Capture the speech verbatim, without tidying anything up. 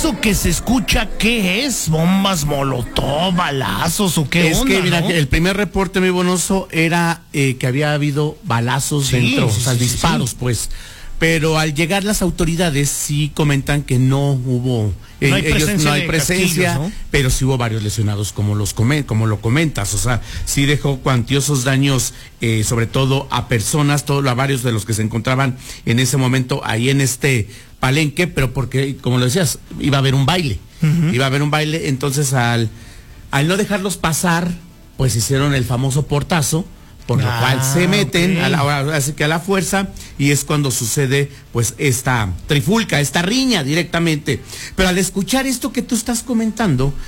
eso que se escucha, ¿qué es? ¿Bombas molotov, balazos o qué es onda, que, mira, no? que el primer reporte, mi bonoso, era eh, que había habido balazos Sí, dentro, sí, o sea, sí, disparos, sí. pues. Pero al llegar las autoridades sí comentan que no hubo, No hay eh, ellos presencia no hay de presencia, casquillos, ¿no? pero sí hubo varios lesionados, como los come, como lo comentas, o sea, sí dejó cuantiosos daños, eh, sobre todo a personas, todos a varios de los que se encontraban en ese momento ahí en este palenque, pero porque, como lo decías, iba a haber un baile, uh-huh. iba a haber un baile, entonces al, al no dejarlos pasar, pues hicieron el famoso portazo, por lo ah, cual se meten okay. a la, así que a la fuerza, y es cuando sucede pues esta trifulca, esta riña directamente. Pero al escuchar esto que tú estás comentando,